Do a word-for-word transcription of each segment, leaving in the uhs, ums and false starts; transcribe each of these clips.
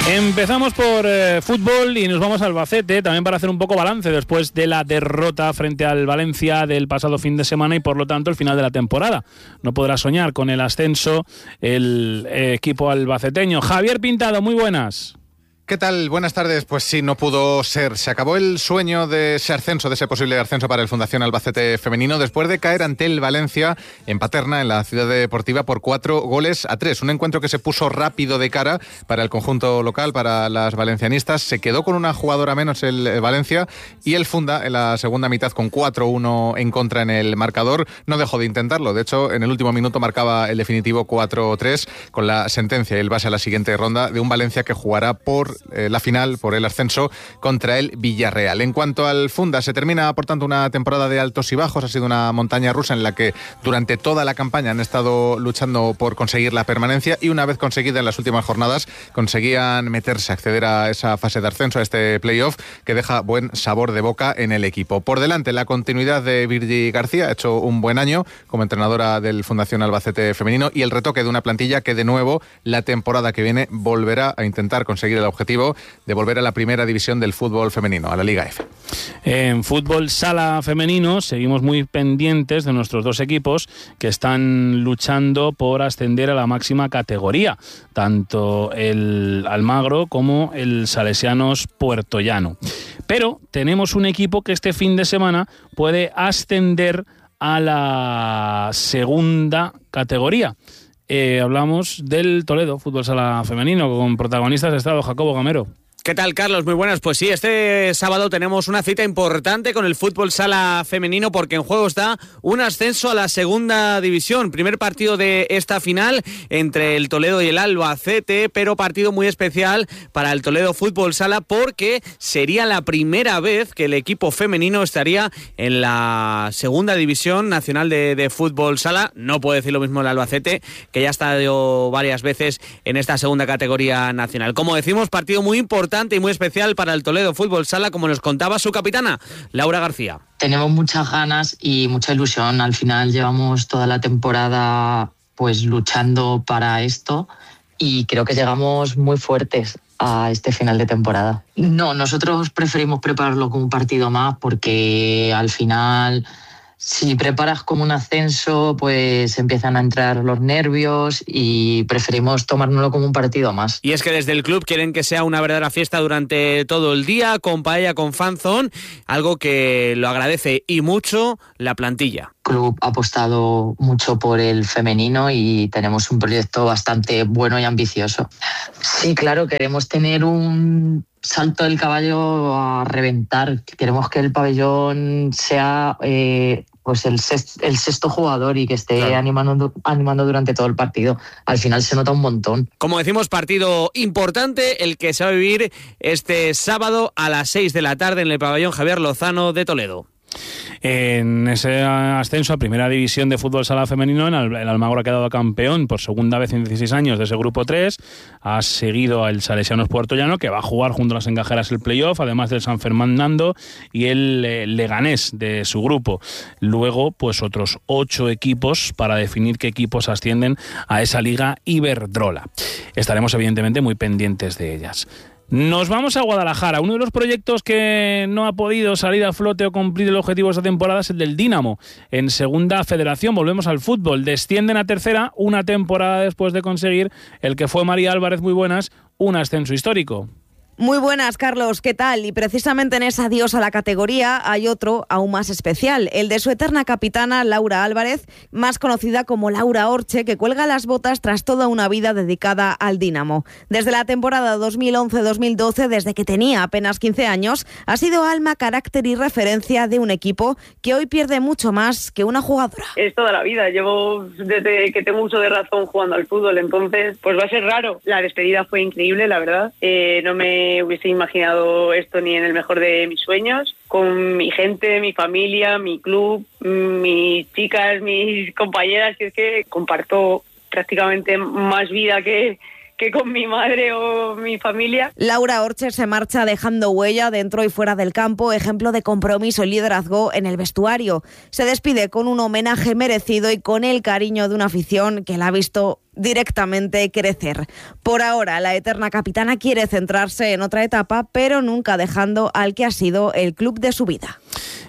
Empezamos por eh, fútbol y nos vamos al Albacete, también para hacer un poco balance después de la derrota frente al Valencia del pasado fin de semana y por lo tanto el final de la temporada. No podrá soñar con el ascenso el eh, equipo albaceteño. Javier Pintado, muy buenas. ¿Qué tal? Buenas tardes. Pues sí, no pudo ser. Se acabó el sueño de ese ascenso, de ese posible ascenso para el Fundación Albacete Femenino, después de caer ante el Valencia en Paterna, en la ciudad deportiva, por cuatro goles a tres. Un encuentro que se puso rápido de cara para el conjunto local, para las valencianistas. Se quedó con una jugadora menos el Valencia y el Funda, en la segunda mitad, con cuatro uno en contra en el marcador, no dejó de intentarlo. De hecho, en el último minuto marcaba el definitivo cuatro tres con la sentencia y el pase a la siguiente ronda de un Valencia que jugará por Eh, la final, por el ascenso contra el Villarreal. En cuanto al Funda, se termina por tanto una temporada de altos y bajos. Ha sido una montaña rusa en la que durante toda la campaña han estado luchando por conseguir la permanencia y una vez conseguida en las últimas jornadas conseguían meterse, acceder a esa fase de ascenso, a este playoff que deja buen sabor de boca en el equipo. Por delante, la continuidad de Virgi García, ha hecho un buen año como entrenadora del Fundación Albacete Femenino, y el retoque de una plantilla que de nuevo la temporada que viene volverá a intentar conseguir el objetivo de volver a la primera división del fútbol femenino, a la Liga F. En fútbol sala femenino seguimos muy pendientes de nuestros dos equipos que están luchando por ascender a la máxima categoría, tanto el Almagro como el Salesianos Puertollano. Pero tenemos un equipo que este fin de semana puede ascender a la segunda categoría. Eh, hablamos del Toledo Fútbol Sala Femenino, con protagonistas de estado Jacobo Gamero. ¿Qué tal, Carlos? Muy buenas. Pues sí, este sábado tenemos una cita importante con el fútbol sala femenino porque en juego está un ascenso a la segunda división. Primer partido de esta final entre el Toledo y el Albacete, pero partido muy especial para el Toledo Fútbol Sala porque sería la primera vez que el equipo femenino estaría en la segunda división nacional de, de fútbol sala. No puedo decir lo mismo el Albacete, que ya ha estado varias veces en esta segunda categoría nacional. Como decimos, partido muy importante y muy especial para el Toledo Fútbol Sala, como nos contaba su capitana, Laura García. Tenemos muchas ganas y mucha ilusión. Al final llevamos toda la temporada pues luchando para esto y creo que llegamos muy fuertes a este final de temporada. No, nosotros preferimos prepararlo como un partido más porque al final, si preparas como un ascenso, pues empiezan a entrar los nervios y preferimos tomárnoslo como un partido más. Y es que desde el club quieren que sea una verdadera fiesta durante todo el día, con paella, con fanzón, algo que lo agradece y mucho la plantilla. El club ha apostado mucho por el femenino y tenemos un proyecto bastante bueno y ambicioso. Sí, claro, queremos tener un salto del caballo a reventar. Queremos que el pabellón sea eh, pues el sexto, el sexto jugador y que esté claro. animando, animando durante todo el partido. Al final se nota un montón. Como decimos, partido importante el que se va a vivir este sábado a las seis de la tarde en el pabellón Javier Lozano de Toledo. En ese ascenso a primera división de fútbol sala femenino, el Almagro ha quedado campeón por segunda vez en dieciséis años de ese grupo tres. Ha seguido al Salesianos Puertollano, que va a jugar junto a las engajeras el playoff, además del San Fernando y el eh, Leganés de su grupo. Luego, pues otros ocho equipos para definir qué equipos ascienden a esa Liga Iberdrola. Estaremos evidentemente muy pendientes de ellas. Nos vamos a Guadalajara. Uno de los proyectos que no ha podido salir a flote o cumplir el objetivo de esta temporada es el del Dinamo. En segunda federación, volvemos al fútbol. Descienden a tercera una temporada después de conseguir el que fue María Álvarez, muy buenas, un ascenso histórico. Muy buenas, Carlos, ¿qué tal? Y precisamente en ese adiós a la categoría hay otro aún más especial, el de su eterna capitana Laura Álvarez, más conocida como Laura Orche, que cuelga las botas tras toda una vida dedicada al Dinamo. Desde la temporada dos mil once dos mil doce, desde que tenía apenas quince años, ha sido alma, carácter y referencia de un equipo que hoy pierde mucho más que una jugadora. Es toda la vida, llevo desde que tengo uso de razón jugando al fútbol, entonces pues va a ser raro. La despedida fue increíble, la verdad, eh, no me hubiese imaginado esto ni en el mejor de mis sueños, con mi gente, mi familia, mi club, mis chicas, mis compañeras, que es que comparto prácticamente más vida que, que con mi madre o mi familia. Laura Orche se marcha dejando huella dentro y fuera del campo, ejemplo de compromiso y liderazgo en el vestuario. Se despide con un homenaje merecido y con el cariño de una afición que la ha visto directamente crecer. Por ahora, la eterna capitana quiere centrarse en otra etapa, pero nunca dejando al que ha sido el club de su vida.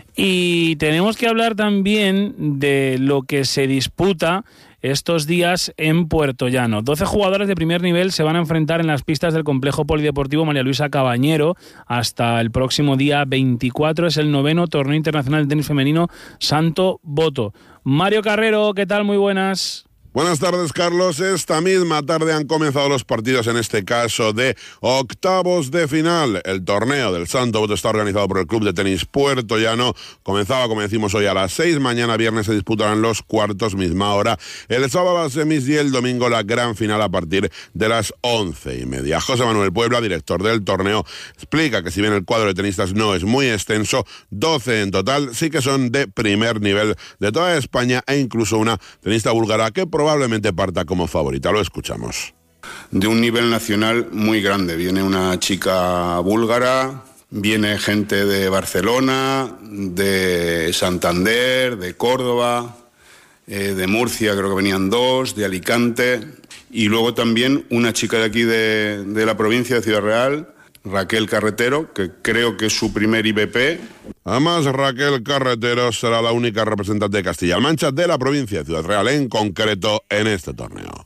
Y tenemos que hablar también de lo que se disputa estos días en Puerto Llano. doce jugadores de primer nivel se van a enfrentar en las pistas del complejo polideportivo María Luisa Cabañero hasta el próximo día veinticuatro. Es el noveno torneo internacional de tenis femenino Santo Boto. Mario Carrero, ¿qué tal? Muy buenas. Buenas tardes, Carlos. Esta misma tarde han comenzado los partidos, en este caso de octavos de final. El torneo del Santo Boto está organizado por el Club de Tenis Puerto Llano. Comenzaba, como decimos, hoy a las seis. Mañana viernes se disputarán los cuartos, misma hora. El sábado las semis y el domingo la gran final a partir de las once y media. José Manuel Puebla, director del torneo, explica que si bien el cuadro de tenistas no es muy extenso, doce en total, sí que son de primer nivel de toda España e incluso una tenista búlgara que probablemente parta como favorita. Lo escuchamos. De un nivel nacional muy grande. Viene una chica búlgara, viene gente de Barcelona, de Santander, de Córdoba, eh, de Murcia, creo que venían dos, de Alicante, y luego también una chica de aquí de, de la provincia de Ciudad Real, Raquel Carretero, que creo que es su primer I B P. Además, Raquel Carretero será la única representante de Castilla-La Mancha de la provincia de Ciudad Real en concreto en este torneo.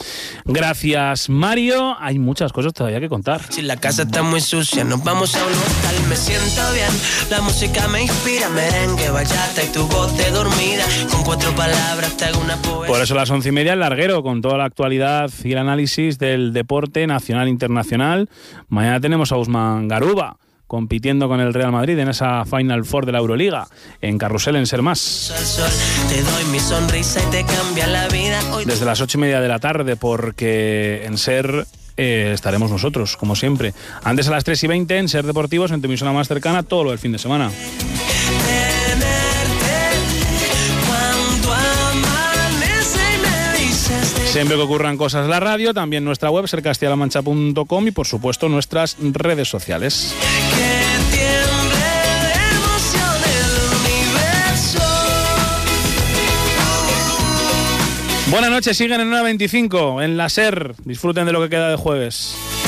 Gracias, Mario. Hay muchas cosas todavía que contar. Si la casa está muy sucia, nos vamos a un hostal. Me siento bien, la música me inspira. Merengue, bachata y tu voz de dormida. Con cuatro palabras te hago una poesía. Por eso a las once y media el larguero, con toda la actualidad y el análisis del deporte nacional e internacional. Mañana tenemos a Usman Garuba compitiendo con el Real Madrid en esa Final Four de la Euroliga, en Carrusel, en Ser Más. Te doy mi sonrisa y te cambia la vida. Desde las ocho y media de la tarde, porque en Ser eh, estaremos nosotros, como siempre. Antes a las tres y veinte en Ser Deportivos, en tu emisora más cercana, todo lo del fin de semana. Siempre que ocurran cosas en la radio, también nuestra web, ser castilla la mancha punto com, y por supuesto nuestras redes sociales. Buenas noches, siguen en una veinticinco en la Ser. Disfruten de lo que queda de jueves.